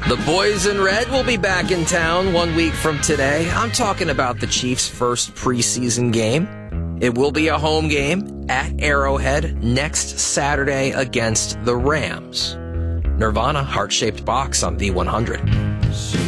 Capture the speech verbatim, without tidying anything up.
The boys in red will be back in town one week from today. I'm talking about the Chiefs' first preseason game. It will be a home game at Arrowhead next Saturday against the Rams. Nirvana, Heart-Shaped Box on V one hundred.